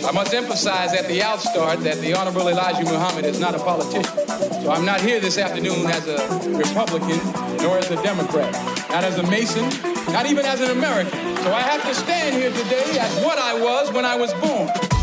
I must emphasize at the outstart that the Honorable Elijah Muhammad is not a politician. So I'm not here this afternoon as a Republican, nor as a Democrat, not as a Mason, not even as an American. So I have to stand here today as what I was when I was born.